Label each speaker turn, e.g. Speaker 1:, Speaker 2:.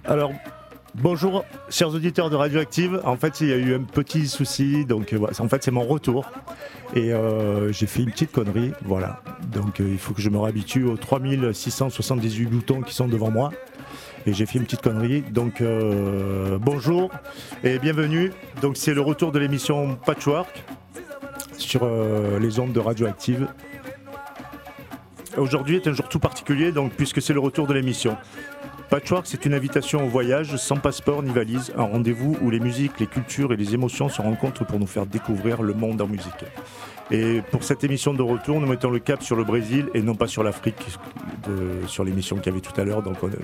Speaker 1: Alors, bonjour, chers auditeurs de Radioactive. En fait, il y a eu un petit souci, donc en fait, c'est mon retour. Et j'ai fait une petite connerie, voilà. Donc, il faut que je me réhabitue aux 3678 boutons qui sont devant moi. Et j'ai fait une petite connerie. Donc, bonjour et bienvenue. Donc, c'est le retour de l'émission Patchwork sur les ondes de Radioactive. Aujourd'hui est un jour tout particulier, donc, puisque c'est le retour de l'émission. Patchwork, c'est une invitation au voyage sans passeport ni valise, un rendez-vous où les musiques, les cultures et les émotions se rencontrent pour nous faire découvrir le monde en musique. Et pour cette émission de retour, nous mettons le cap sur le Brésil et non pas sur l'Afrique, sur l'émission qu'il y avait tout à l'heure. Donc